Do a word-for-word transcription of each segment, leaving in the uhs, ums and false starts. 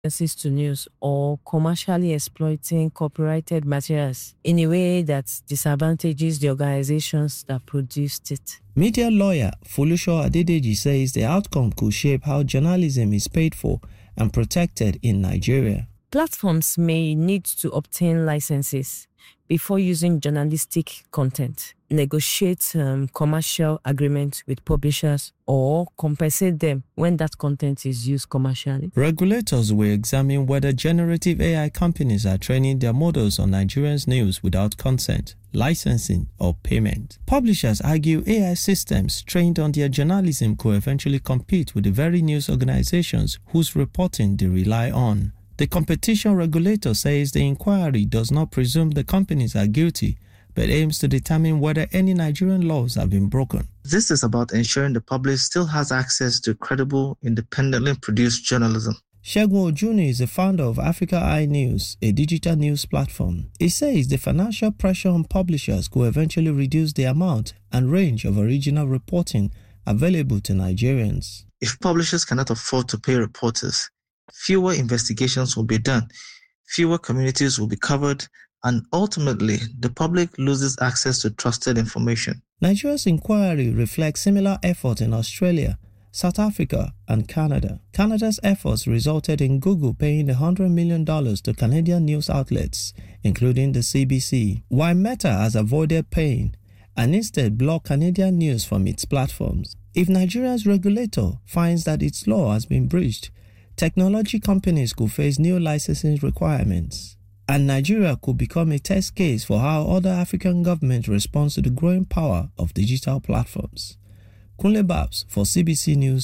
access to news or commercially exploiting copyrighted materials in a way that disadvantages the organizations that produced it. Media lawyer Folusho Adedeji says the outcome could shape how journalism is paid for and protected in Nigeria. Platforms may need to obtain licenses before using journalistic content, negotiate um, commercial agreements with publishers, or compensate them when that content is used commercially. Regulators will examine whether generative A I companies are training their models on Nigerians' news without consent, licensing, or payment. Publishers argue A I systems trained on their journalism could eventually compete with the very news organizations whose reporting they rely on. The competition regulator says the inquiry does not presume the companies are guilty, but aims to determine whether any Nigerian laws have been broken. This is about ensuring the public still has access to credible, independently produced journalism. Segun Ojuni is the founder of Africa Eye News, a digital news platform. He says the financial pressure on publishers could eventually reduce the amount and range of original reporting available to Nigerians. If publishers cannot afford to pay reporters, fewer investigations will be done, fewer communities will be covered, and ultimately, the public loses access to trusted information. Nigeria's inquiry reflects similar efforts in Australia, South Africa, and Canada. Canada's efforts resulted in Google paying one hundred million dollars to Canadian news outlets, including the C B C, while Meta has avoided paying and instead blocked Canadian news from its platforms. If Nigeria's regulator finds that its law has been breached, technology companies could face new licensing requirements, and Nigeria could become a test case for how other African governments respond to the growing power of digital platforms. Kunle Babs for C B C News,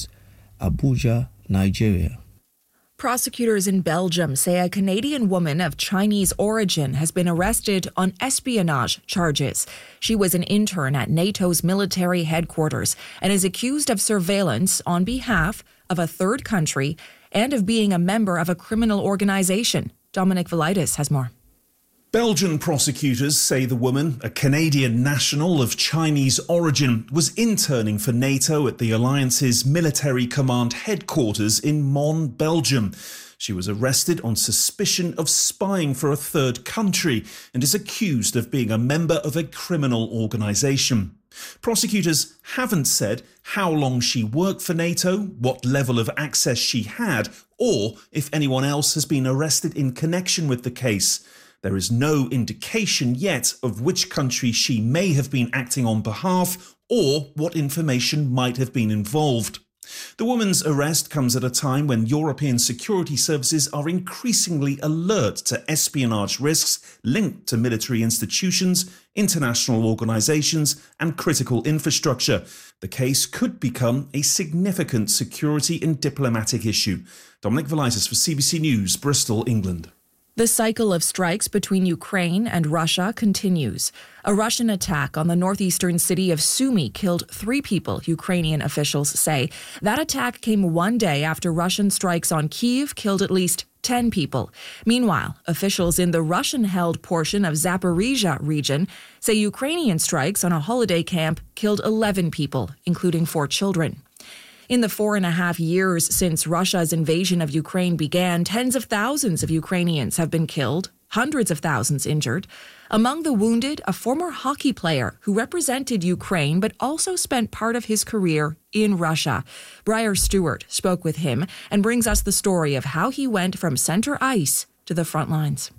Abuja, Nigeria. Prosecutors in Belgium say a Canadian woman of Chinese origin has been arrested on espionage charges. She was an intern at NATO's military headquarters and is accused of surveillance on behalf of a third country and of being a member of a criminal organization. Dominic Velitis has more. Belgian prosecutors say the woman, a Canadian national of Chinese origin, was interning for NATO at the alliance's military command headquarters in Mons, Belgium. She was arrested on suspicion of spying for a third country and is accused of being a member of a criminal organisation. Prosecutors haven't said how long she worked for NATO, what level of access she had, or if anyone else has been arrested in connection with the case. There is no indication yet of which country she may have been acting on behalf or what information might have been involved. The woman's arrest comes at a time when European security services are increasingly alert to espionage risks linked to military institutions, international organisations and critical infrastructure. The case could become a significant security and diplomatic issue. Dominic Velitis for C B C News, Bristol, England. The cycle of strikes between Ukraine and Russia continues. A Russian attack on the northeastern city of Sumy killed three people, Ukrainian officials say. That attack came one day after Russian strikes on Kyiv killed at least ten people. Meanwhile, officials in the Russian-held portion of Zaporizhzhia region say Ukrainian strikes on a holiday camp killed eleven people, including four children. In the four and a half years since Russia's invasion of Ukraine began, tens of thousands of Ukrainians have been killed, hundreds of thousands injured. Among the wounded, a former hockey player who represented Ukraine but also spent part of his career in Russia. Briar Stewart spoke with him and brings us the story of how he went from center ice to the front lines.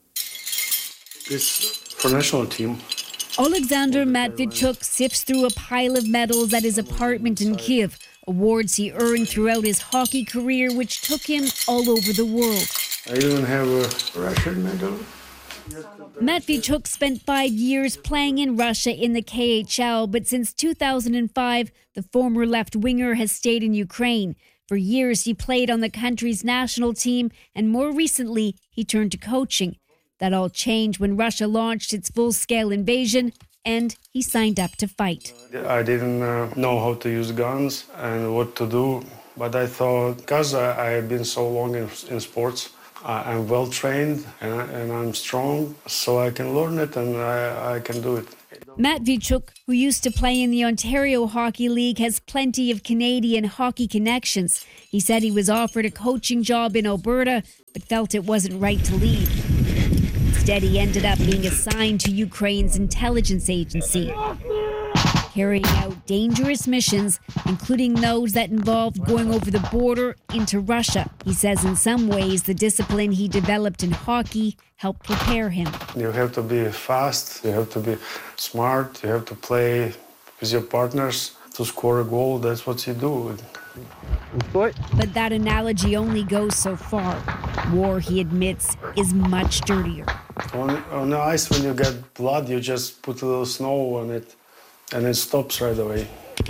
This for national team. Alexander Matvichuk sifts through a pile of medals at his apartment in Kyiv, awards he earned throughout his hockey career, which took him all over the world. I even have a Russian medal. Matvichuk spent five years playing in Russia in the K H L, but since two thousand five, the former left winger has stayed in Ukraine. For years, he played on the country's national team, and more recently, he turned to coaching. That all changed when Russia launched its full-scale invasion, and he signed up to fight. I didn't uh, know how to use guns and what to do, but I thought, because I, I have been so long in, in sports, I, I'm well trained and, I, and I'm strong, so I can learn it and I, I can do it. Matvichuk, who used to play in the Ontario Hockey League, has plenty of Canadian hockey connections. He said he was offered a coaching job in Alberta, but felt it wasn't right to leave. Instead, he ended up being assigned to Ukraine's intelligence agency, carrying out dangerous missions, including those that involved going over the border into Russia. He says in some ways the discipline he developed in hockey helped prepare him. You have to be fast, you have to be smart, you have to play with your partners to score a goal. That's what you do. But that analogy only goes so far. War, he admits, is much dirtier. On, on the ice, when you get blood, you just put a little snow on it and it stops right away.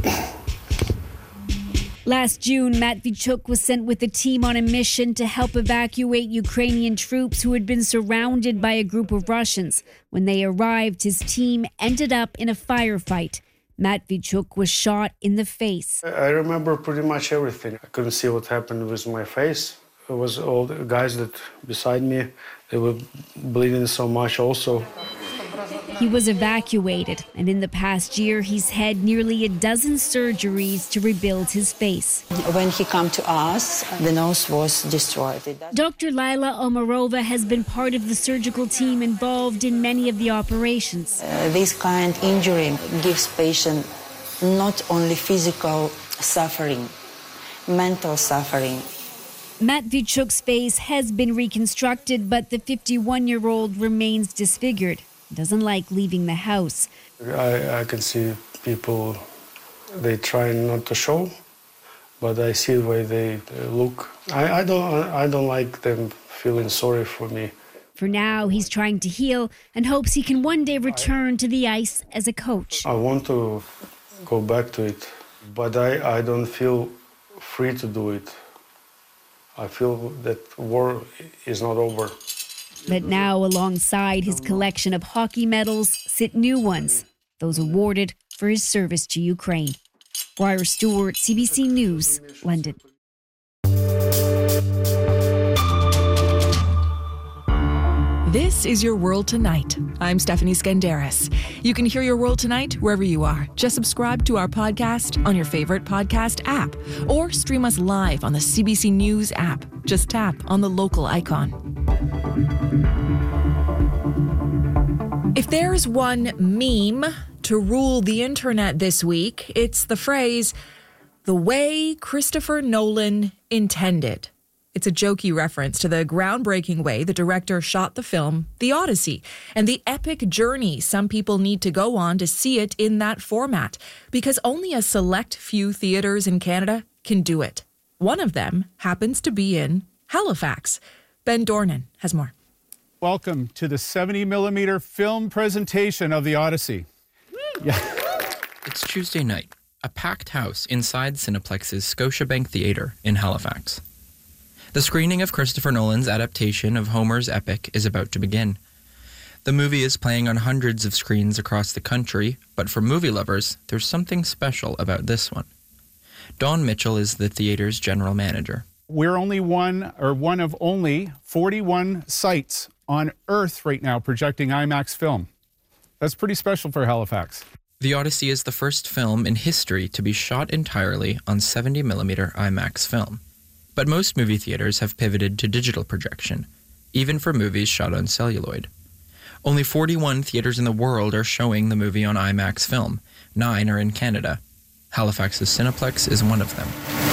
Last June, Matvichuk was sent with a team on a mission to help evacuate Ukrainian troops who had been surrounded by a group of Russians. When they arrived, his team ended up in a firefight. Matvichuk was shot in the face. I remember pretty much everything. I couldn't see what happened with my face. It was all the guys that beside me, they were bleeding so much also. He was evacuated, and in the past year, he's had nearly a dozen surgeries to rebuild his face. When he came to us, the nose was destroyed. Doctor Lila Omarova has been part of the surgical team involved in many of the operations. Uh, this kind of injury gives patient not only physical suffering, mental suffering. Matvichuk's face has been reconstructed, but the fifty-one-year-old remains disfigured. Doesn't like leaving the house. I, I can see people, they try not to show, but I see the way they, they look. I, I don't I don't like them feeling sorry for me. For now, he's trying to heal and hopes he can one day return to the ice as a coach. I want to go back to it, but I, I don't feel free to do it. I feel that war is not over. But now, alongside his collection of hockey medals, sit new ones, those awarded for his service to Ukraine. Briar Stewart, C B C News, London. This is Your World Tonight. I'm Stephanie Skandaris. You can hear Your World Tonight wherever you are. Just subscribe to our podcast on your favorite podcast app or stream us live on the C B C News app. Just tap on the local icon. If there's one meme to rule the internet this week, it's the phrase, "the way Christopher Nolan intended." It's a jokey reference to the groundbreaking way the director shot the film, The Odyssey, and the epic journey some people need to go on to see it in that format, because only a select few theaters in Canada can do it. One of them happens to be in Halifax. Ben Dornan has more. Welcome to the seventy millimeter film presentation of The Odyssey. Yeah. It's Tuesday night, a packed house inside Cineplex's Scotiabank Theatre in Halifax. The screening of Christopher Nolan's adaptation of Homer's epic is about to begin. The movie is playing on hundreds of screens across the country, but for movie lovers, there's something special about this one. Don Mitchell is the theater's general manager. We're only one, or one of only forty-one sites on Earth right now projecting IMAX film. That's pretty special for Halifax. The Odyssey is the first film in history to be shot entirely on seventy millimeter IMAX film. But most movie theaters have pivoted to digital projection, even for movies shot on celluloid. Only forty-one theaters in the world are showing the movie on IMAX film. Nine are in Canada. Halifax's Cineplex is one of them.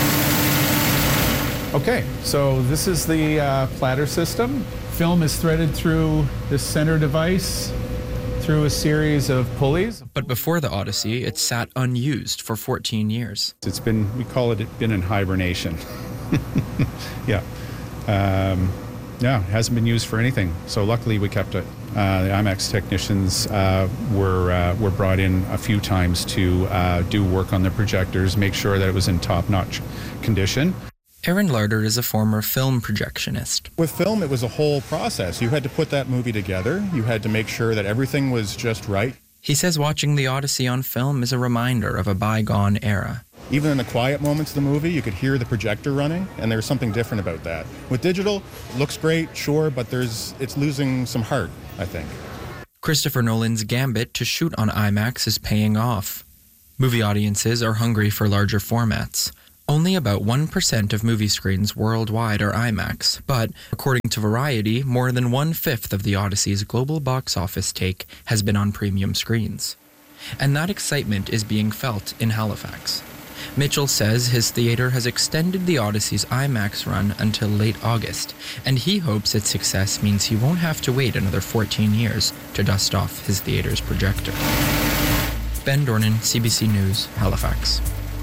Okay, so this is the uh, platter system. Film is threaded through this center device, through a series of pulleys. But before the Odyssey, it sat unused for fourteen years. It's been, we call it, it been in hibernation. yeah. Um, yeah, it hasn't been used for anything. So luckily we kept it. Uh, the IMAX technicians uh, were uh, were brought in a few times to uh, do work on the projectors, make sure that it was in top-notch condition. Aaron Larder is a former film projectionist. With film, it was a whole process. You had to put that movie together. You had to make sure that everything was just right. He says watching The Odyssey on film is a reminder of a bygone era. Even in the quiet moments of the movie, you could hear the projector running, and there's something different about that. With digital, it looks great, sure, but there's it's losing some heart, I think. Christopher Nolan's gambit to shoot on IMAX is paying off. Movie audiences are hungry for larger formats. Only about one percent of movie screens worldwide are IMAX, but according to Variety, more than one-fifth of the Odyssey's global box office take has been on premium screens. And that excitement is being felt in Halifax. Mitchell says his theater has extended the Odyssey's IMAX run until late August, and he hopes its success means he won't have to wait another fourteen years to dust off his theater's projector. Ben Dornan, C B C News, Halifax.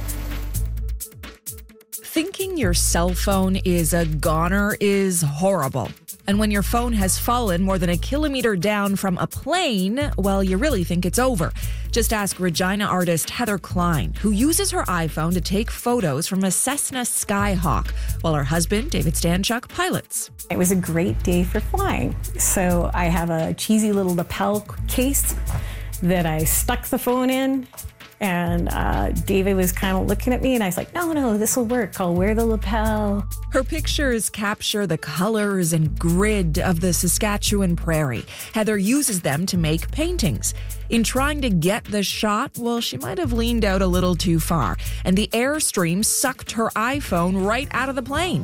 Thinking your cell phone is a goner is horrible. And when your phone has fallen more than a kilometer down from a plane, well, you really think it's over. Just ask Regina artist Heather Klein, who uses her iPhone to take photos from a Cessna Skyhawk, while her husband, David Stanchuk, pilots. It was a great day for flying. So I have a cheesy little lapel case that I stuck the phone in. And uh, David was kind of looking at me, and I was like, no, no, this will work. I'll wear the lapel. Her pictures capture the colors and grid of the Saskatchewan prairie. Heather uses them to make paintings. In trying to get the shot, well, she might have leaned out a little too far, and the airstream sucked her iPhone right out of the plane.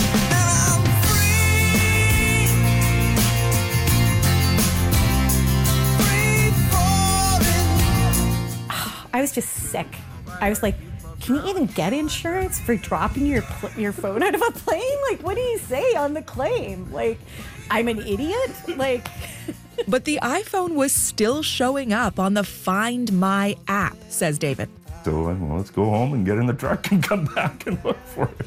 I was just sick. I was like, can you even get insurance for dropping your pl- your phone out of a plane? Like, what do you say on the claim? Like, I'm an idiot? Like... But the iPhone was still showing up on the Find My app, says David. So, well, let's go home and get in the truck and come back and look for it.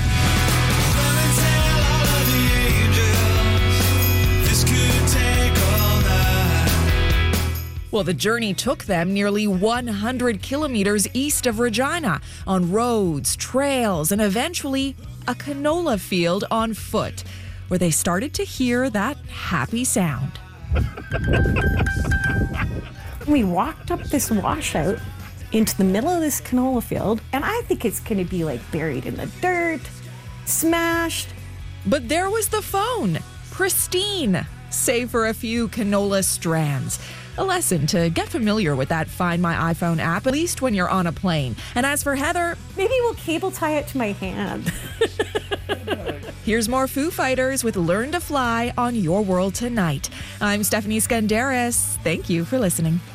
Well, the journey took them nearly one hundred kilometers east of Regina on roads, trails, and eventually a canola field on foot, where they started to hear that happy sound. We walked up this washout into the middle of this canola field, and I think it's going to be like buried in the dirt, smashed. But there was the phone, pristine, save for a few canola strands. A lesson to get familiar with that Find My iPhone app, at least when you're on a plane. And as for Heather, maybe we'll cable tie it to my hand. Here's more Foo Fighters with Learn to Fly on Your World Tonight. I'm Stephanie Skandaris. Thank you for listening.